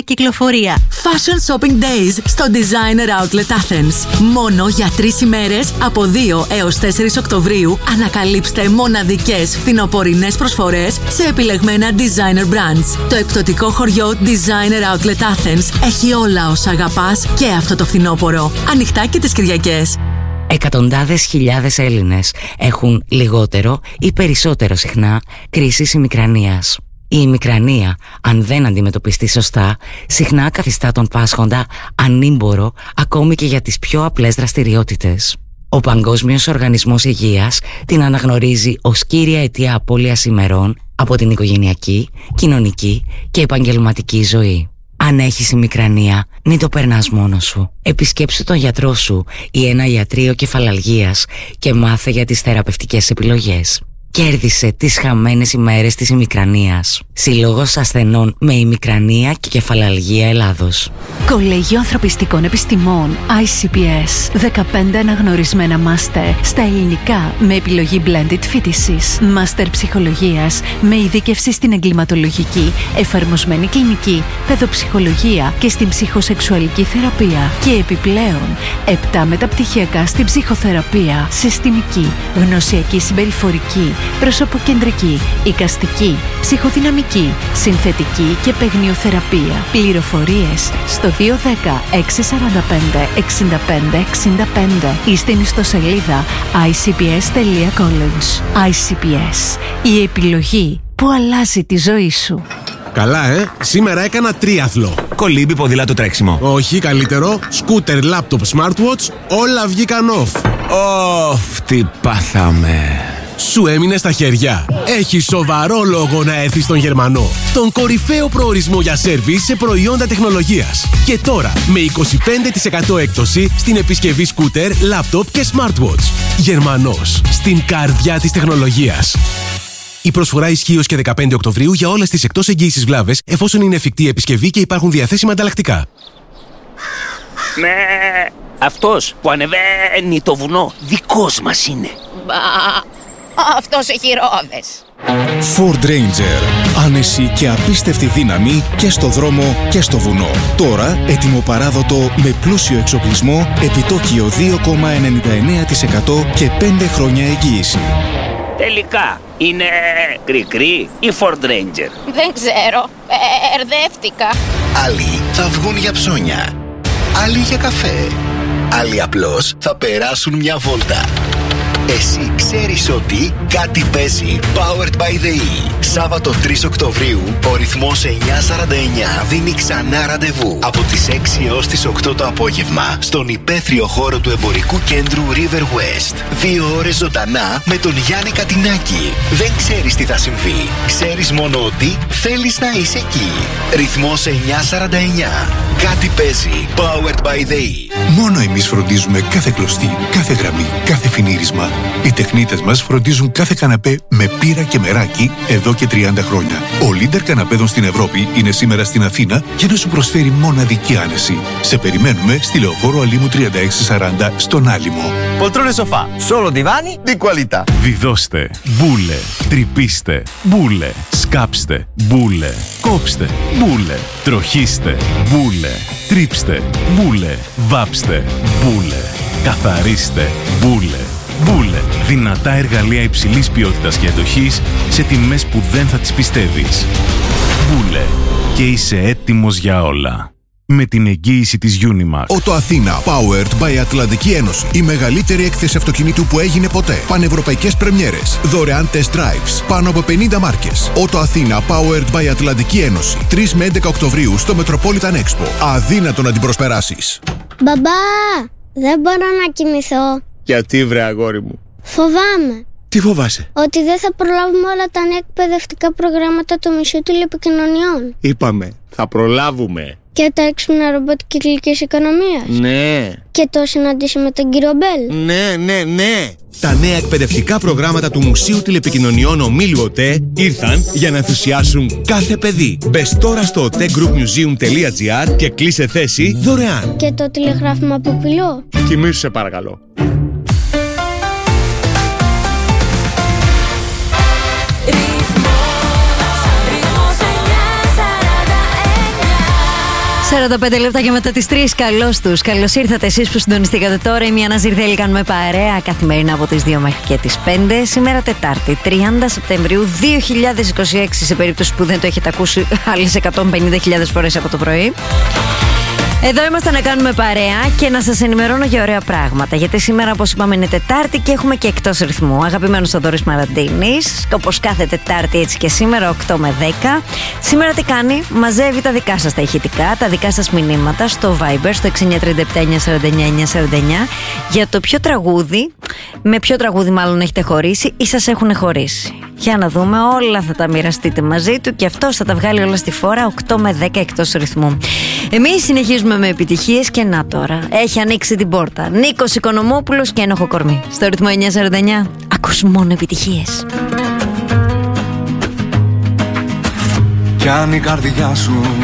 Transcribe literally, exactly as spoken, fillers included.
κυκλοφορία. Fashion Shopping Days στο Designer Outlet Athens. Μόνο για τρεις ημέρες από δύο έως τέσσερις Οκτωβρίου ανακαλύψτε μοναδικές φθινοπορεινές προσφορές σε επιλεγμένα designer brands. Το εκπτωτικό χωριό Designer Outlet Athens έχει όλα όσα αγαπάς και αυτό το φθινόπωρο. Ανοιχτά και τις Κυριακές. Εκατοντάδες χιλιάδες Έλληνες έχουν λιγότερο ή περισσότερο συχνά κρίσεις ημικρανίας. Η ημικρανία, αν δεν αντιμετωπιστεί σωστά, συχνά καθιστά τον πάσχοντα ανήμπορο ακόμη και για τις πιο απλές δραστηριότητες. Ο Παγκόσμιος Οργανισμός Υγείας την αναγνωρίζει ως κύρια αιτία απώλειας ημερών από την οικογενειακή, κοινωνική και επαγγελματική ζωή. Αν έχεις ημικρανία, μην το περνάς μόνος σου. Επισκέψου τον γιατρό σου ή ένα ιατρείο κεφαλαλγίας και μάθε για τις θεραπευτικές επιλογές. Κέρδισε τις χαμένες ημέρες της ημικρανίας. Συλλόγος ασθενών με ημικρανία και κεφαλαλγία Ελλάδος. Κολέγιο Ανθρωπιστικών Επιστημών άι σι πι ες. δεκαπέντε αναγνωρισμένα μάστερ στα ελληνικά με επιλογή blended φοιτησης. Μάστερ ψυχολογίας με ειδίκευση στην εγκληματολογική, εφαρμοσμένη κλινική, παιδοψυχολογία και στην ψυχοσεξουαλική θεραπεία. Και επιπλέον επτά μεταπτυχιακά στην ψυχοθεραπεία, συστημική, γνωσιακή συμπεριφορική, προσωποκεντρική, εικαστική, ψυχοδυναμική, συνθετική και παιγνιοθεραπεία. Πληροφορίες στο δύο ένα μηδέν έξι τέσσερα πέντε έξι πέντε έξι πέντε ή στην ιστοσελίδα άι σι πι ες τελεία college. άι σι πι ες, η επιλογή που αλλάζει τη ζωή σου. Καλά, ε! Σήμερα έκανα τρίαθλο. Κολύμπι, ποδήλατο, τρέξιμο. Όχι, καλύτερο. Σκούτερ, λάπτοπ, smartwatch, όλα βγήκαν off. Ωφ, τι πάθαμε. Σου έμεινε στα χέρια. Έχει σοβαρό λόγο να έρθεις στον Γερμανό. Τον κορυφαίο προορισμό για σέρβις σε προϊόντα τεχνολογίας. Και τώρα με είκοσι πέντε τοις εκατό έκπτωση στην επισκευή σκούτερ, λάπτοπ και smartwatch. Γερμανός, στην καρδιά της τεχνολογίας. Η προσφορά ισχύει ως και δεκαπέντε Οκτωβρίου για όλες τις εκτός εγγύησης βλάβες, εφόσον είναι εφικτή επισκευή και υπάρχουν διαθέσιμα ανταλλακτικά. Με αυτός που ανεβαίνει το βουνό, δικός μας είναι. Μπα, αυτός έχει ρόδες. Ford Ranger. Άνεση και απίστευτη δύναμη και στο δρόμο και στο βουνό. Τώρα έτοιμο παράδοτο με πλούσιο εξοπλισμό, επιτόκιο δύο κόμμα ενενήντα εννέα τοις εκατό και πέντε χρόνια εγγύηση. Τελικά, είναι κρικρί ή Ford Ranger? Δεν ξέρω, ερδεύτηκα. Άλλοι θα βγουν για ψώνια, άλλοι για καφέ, άλλοι απλώς θα περάσουν μια βόλτα. Εσύ ξέρεις ότι κάτι παίζει. Powered by the E. Σάββατο τρεις Οκτωβρίου, ο ρυθμός εννιά σαράντα εννιά δίνει ξανά ραντεβού από τις έξι έως τις οκτώ το απόγευμα στον υπαίθριο χώρο του εμπορικού κέντρου River West. Δύο ώρες ζωντανά με τον Γιάννη Κατινάκη. Δεν ξέρεις τι θα συμβεί. Ξέρεις μόνο ότι θέλεις να είσαι εκεί. Ρυθμός εννιά σαράντα εννιά. Κάτι παίζει. Powered by the E. Μόνο εμείς φροντίζουμε κάθε κλωστή, κάθε γραμμή, κάθε φινίρισμα. Οι τεχνίτες μας φροντίζουν κάθε καναπέ με πύρα και μεράκι εδώ και τριάντα χρόνια. Ο Leader καναπέδων στην Ευρώπη είναι σήμερα στην Αθήνα για να σου προσφέρει μοναδική άνεση. Σε περιμένουμε στη Λεωφόρο Αλήμου τριάντα έξι σαράντα στον Άλυμο. Poltrone sofà, solo divani di qualità. Βιδώστε, μπούλε, τρυπήστε, μπούλε, σκάψτε, μπούλε, κόψτε, μπούλε, τροχίστε, μπούλε, τρίψτε, μπούλε, βάψτε, μπούλε, καθαρίστε, μπούλε. Μπούλε. Δυνατά εργαλεία υψηλής ποιότητας και αντοχής σε τιμές που δεν θα τις πιστεύεις. Μπούλε. Και είσαι έτοιμος για όλα. Με την εγγύηση της Unimark. Ότο Αθήνα, powered by Ατλαντική Ένωση. Η μεγαλύτερη έκθεση αυτοκινήτου που έγινε ποτέ. Πανευρωπαϊκές πρεμιέρες. Δωρεάν test drives. Πάνω από πενήντα μάρκες. Ότο Αθήνα, powered by Ατλαντική Ένωση. τρεις με έντεκα Οκτωβρίου στο Metropolitan Expo. Αδύνατο να την προσπεράσεις. Μπαμπά, δεν μπορώ να κοιμηθώ. Γιατί βρε αγόρι μου? Φοβάμαι. Τι φοβάσαι? Ότι δεν θα προλάβουμε όλα τα νέα εκπαιδευτικά προγράμματα του Μουσείου Τηλεπικοινωνιών. Είπαμε, θα προλάβουμε. Και τα έξυπνα ρομπότ κυκλικής οικονομίας. Ναι. Και το συναντήσει με τον κύριο Μπέλ. Ναι, ναι, ναι. Τα νέα εκπαιδευτικά προγράμματα του Μουσείου Τηλεπικοινωνιών Ομίλου ΟΤΕ ήρθαν για να ενθουσιάσουν κάθε παιδί. Μπες τώρα στο otegroupmuseum τελεία gr και κλείσε θέση δωρεάν. Και το τηλεγράφημα από πυλό. Κοιμήσου σε παρακαλώ. σαράντα πέντε λεπτά και μετά τις τρεις. Καλώς τους. Καλώς ήρθατε εσείς που συντονιστήκατε τώρα. Είμαι η Άννα Ζηρδέλη, κάνουμε παρέα καθημερινά από τις δύο μέχρι και τις πέντε. Σήμερα Τετάρτη, τριάντα Σεπτεμβρίου δύο χιλιάδες είκοσι έξι, σε περίπτωση που δεν το έχετε ακούσει άλλες εκατόν πενήντα χιλιάδες φορές από το πρωί. Εδώ είμαστε να κάνουμε παρέα και να σας ενημερώνω για ωραία πράγματα. Γιατί σήμερα, όπως είπαμε, είναι Τετάρτη και έχουμε και εκτός ρυθμού. Αγαπημένος Θοδωρής Μαραντίνης, όπως κάθε Τετάρτη, έτσι και σήμερα, οκτώ με δέκα. Σήμερα τι κάνει? Μαζεύει τα δικά σας τα ηχητικά, τα δικά σας μηνύματα στο Viber, στο έξι εννιά τρία επτά εννιά σαράντα εννιά εννιά σαράντα εννιά, για το ποιο τραγούδι, με ποιο τραγούδι μάλλον έχετε χωρίσει ή σας έχουν χωρίσει. Για να δούμε, όλα θα τα μοιραστείτε μαζί του και αυτός θα τα βγάλει όλα στη φόρα, οκτώ με δέκα εκτός ρυθμού. Εμείς συνεχίζουμε με επιτυχίες και να τώρα έχει ανοίξει την πόρτα Νίκος Οικονομόπουλος και Ένοχο Κορμί. Στο ρυθμό εννιά σαράντα εννιά ακούς μόνο επιτυχίες. Κι αν η καρδιά σου